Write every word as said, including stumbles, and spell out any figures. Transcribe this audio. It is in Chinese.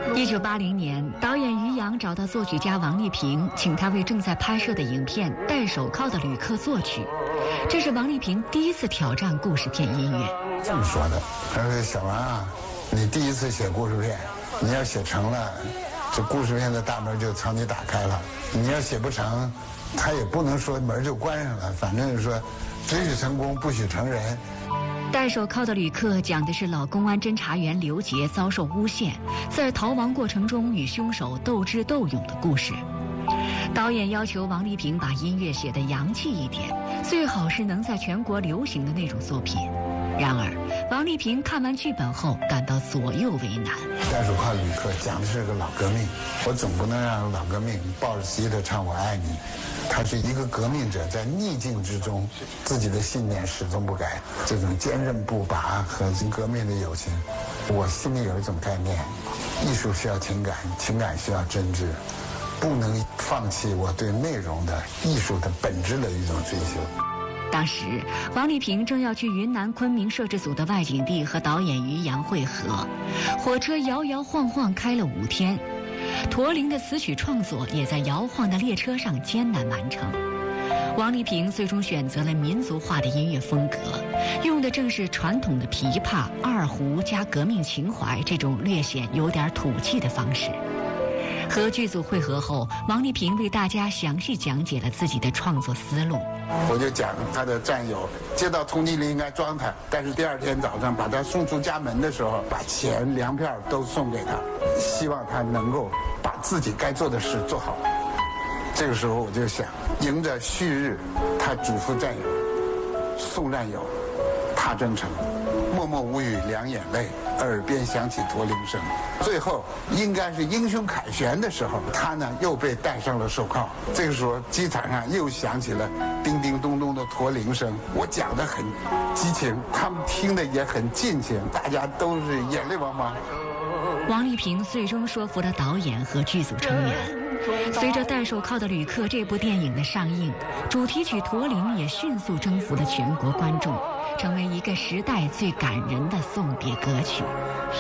一九八零年，导演于洋找到作曲家王丽萍，请他为正在拍摄的影片《戴手铐的旅客》作曲。这是王丽萍第一次挑战故事片音乐。 这么说的，他说：“小王啊，你第一次写故事片，你要写成了，这故事片的大门就朝你打开了；你要写不成，他也不能说门就关上了，反正是说，只许成功，不许成仁。” 戴手铐的旅客讲的是老公安侦查员刘杰遭受诬陷，在逃亡过程中与凶手斗智斗勇的故事。导演要求王丽萍把音乐写得洋气一点，最好是能在全国流行的那种作品。然而，王丽萍看完剧本后感到左右为难。 戴手铐旅客讲的是个老革命，我总不能让老革命抱着吉他唱我爱你。他是一个革命者，在逆境之中，自己的信念始终不改，这种坚韧不拔和革命的友情，我心里有一种概念：艺术需要情感，情感需要真挚，不能放弃我对内容的艺术的本质的一种追求。 当时，王丽萍正要去云南昆明摄制组的外景地和导演于洋会合，火车摇摇晃晃开了五天，驼铃的词曲创作也在摇晃的列车上艰难完成。王丽萍最终选择了民族化的音乐风格，用的正是传统的琵琶、二胡加革命情怀这种略显有点土气的方式。和剧组会合后，王丽萍为大家详细讲解了自己的创作思路。 我就讲他的战友接到通缉令应该装他，但是第二天早上把他送出家门的时候，把钱粮票都送给他，希望他能够把自己该做的事做好。这个时候我就想，迎着旭日，他嘱咐战友，送战友，他真诚，默默无语两眼泪，耳边响起驼铃声。最后应该是英雄凯旋的时候，他呢又被戴上了手铐。这个时候机场上又响起了叮叮咚咚的驼铃声。我讲得很激情，他们听得也很尽情，大家都是眼泪汪汪。 王丽萍最终说服了导演和剧组成员。随着《戴手铐的旅客》这部电影的上映，主题曲《驼铃》也迅速征服了全国观众，成为一个时代最感人的送别歌曲。